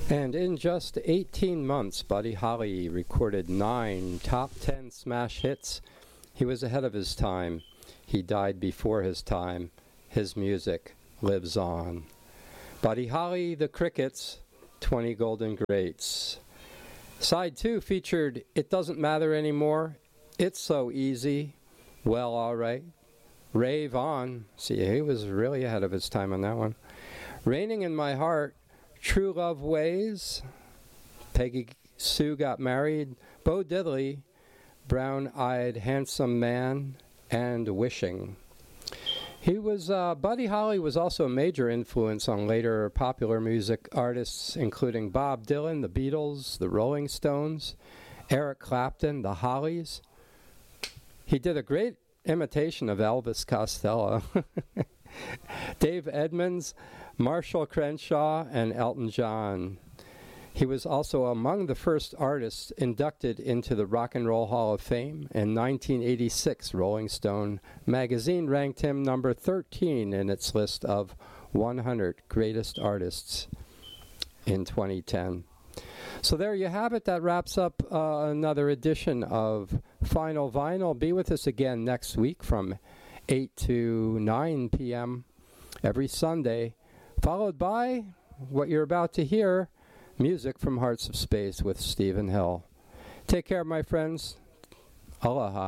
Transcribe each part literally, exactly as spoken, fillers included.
And in just eighteen months, Buddy Holly recorded nine top ten smash hits. He was ahead of his time. He died before his time. His music lives on. Buddy Holly, The Crickets, twenty Golden Greats. Side two featured It Doesn't Matter Anymore, It's So Easy, Well, All Right, Rave On. See, he was really ahead of his time on that one. Raining in My Heart, True Love Ways, Peggy Sue Got Married, Bo Diddley, Brown-Eyed Handsome Man, and Wishing. He was, uh, Buddy Holly was also a major influence on later popular music artists, including Bob Dylan, the Beatles, the Rolling Stones, Eric Clapton, the Hollies. He did a great imitation of Elvis Costello. Dave Edmunds, Marshall Crenshaw, and Elton John. He was also among the first artists inducted into the Rock and Roll Hall of Fame. In nineteen eighty-six, Rolling Stone magazine ranked him number thirteen in its list of one hundred greatest artists in twenty ten. So there you have it. That wraps up uh, another edition of Final Vinyl. Be with us again next week from eight to nine p.m. every Sunday, followed by what you're about to hear, music from Hearts of Space with Stephen Hill. Take care, my friends. Aloha.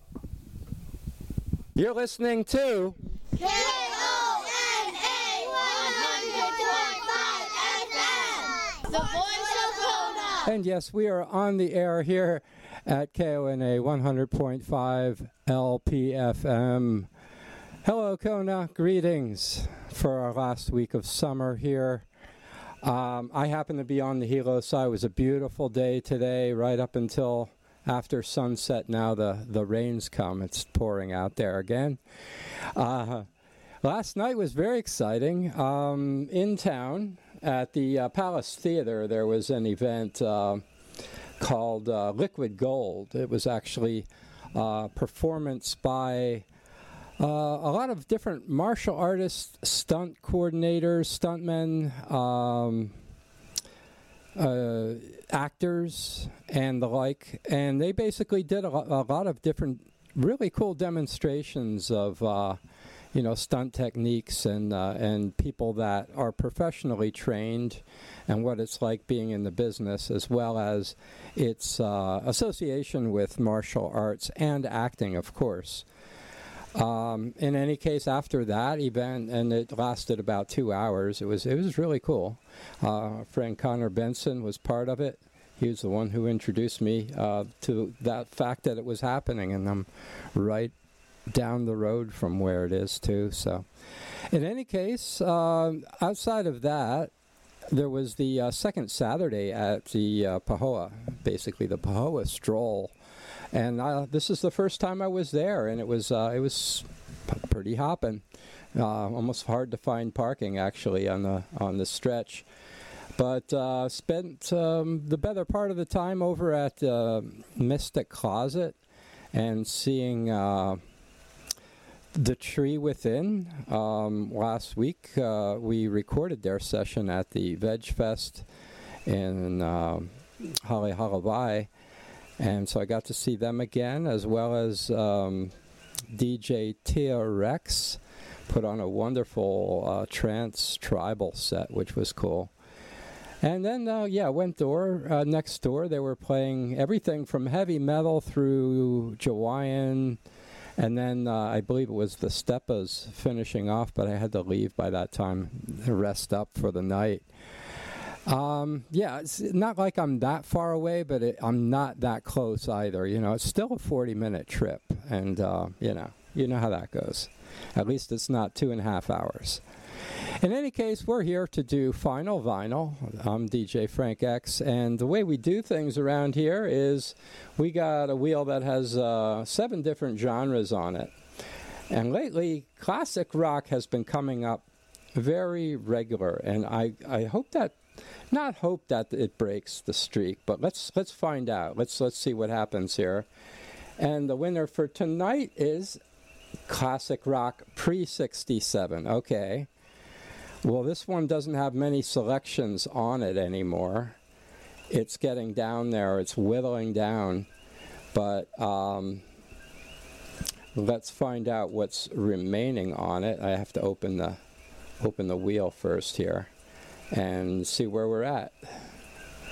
You're listening to K O N A one hundred point five F M, the voice of Kona. And yes, we are on the air here at K O N A one hundred point five L P F M. Hello, Kona. Greetings for our last week of summer here. Um, I happen to be on the Hilo side. It was a beautiful day today, right up until after sunset. Now the, the rains come. It's pouring out there again. Uh, last night was very exciting. Um, in town at the uh, Palace Theater, there was an event uh, called uh, Liquid Gold. It was actually a performance by Uh, a lot of different martial artists, stunt coordinators, stuntmen, um, uh, actors, and the like. And they basically did a, lo- a lot of different really cool demonstrations of, uh, you know, stunt techniques and, uh, and people that are professionally trained and what it's like being in the business, as well as its uh, association with martial arts and acting, of course. Um, in any case, after that event, and it lasted about two hours, it was it was really cool. Uh, our friend Connor Benson was part of it. He was the one who introduced me uh, to that fact that it was happening, and I'm right down the road from where it is, too. So, in any case, uh, outside of that, there was the uh, second Saturday at the uh, Pahoa, basically the Pahoa Stroll. And uh, this is the first time I was there, and it was uh, it was p- pretty hopping. Uh, almost hard to find parking actually on the on the stretch. But uh, spent um, the better part of the time over at uh, Mystic Closet and seeing uh, The Tree Within. Um, last week uh, we recorded their session at the Veg Fest in uh, Hale Halabai. And so I got to see them again, as well as um, D J Tia Rex put on a wonderful uh, trance tribal set, which was cool. And then, uh, yeah, went door, uh, next door. They were playing everything from heavy metal through Jawaiian, and then uh, I believe it was the Steppas finishing off, but I had to leave by that time, rest up for the night. Um, yeah, it's not like I'm that far away, but it, I'm not that close either. You know, it's still a forty-minute trip, and, uh, you know, you know how that goes. At least it's not two and a half hours. In any case, we're here to do Final Vinyl. I'm D J Frank X, and the way we do things around here is we got a wheel that has uh, seven different genres on it. And lately, classic rock has been coming up very regular, and I, I hope that Not hope that it breaks the streak, but let's let's find out. Let's let's see what happens here. And the winner for tonight is classic rock pre sixty-seven. Okay. Well, this one doesn't have many selections on it anymore. It's getting down there. It's whittling down. But um, let's find out what's remaining on it. I have to open the open the wheel first here and see where we're at.